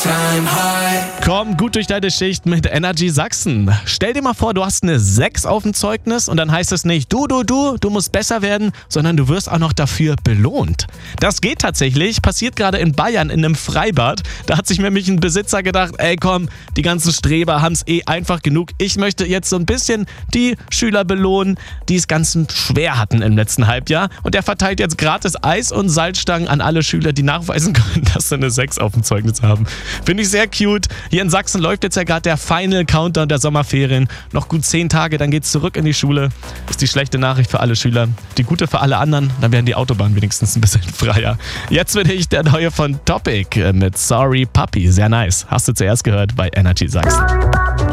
Komm gut durch deine Schicht mit Energy Sachsen. Stell dir mal vor, du hast eine 6 auf dem Zeugnis und dann heißt es nicht, du musst besser werden, sondern du wirst auch noch dafür belohnt. Das geht tatsächlich, passiert gerade in Bayern in einem Freibad. Da hat sich nämlich ein Besitzer gedacht, ey komm, die ganzen Streber haben es einfach genug. Ich möchte jetzt so ein bisschen die Schüler belohnen, die es ganz schwer hatten im letzten Halbjahr. Und der verteilt jetzt gratis Eis und Salzstangen an alle Schüler, die nachweisen können, dass sie eine 6 auf dem Zeugnis haben. Finde ich sehr cute. Hier in Sachsen läuft jetzt ja gerade der Final Countdown der Sommerferien. Noch gut 10 Tage, dann geht's zurück in die Schule. Ist die schlechte Nachricht für alle Schüler. Die gute für alle anderen, dann werden die Autobahnen wenigstens ein bisschen freier. Jetzt bin ich der Neue von Topic mit Sorry Puppy. Sehr nice. Hast du zuerst gehört bei Energy Sachsen.